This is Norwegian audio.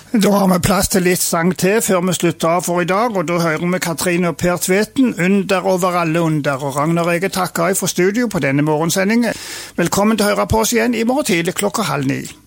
Da har vi plass til litt sang til før vi slutter av for i dag, og da hører vi Katrine og Per Tveten, Under over alle under, og Ragnar og jeg takker fra studio på denne morgensendingen. Velkommen til å høre på oss igjen i morgen tidlig 8:30.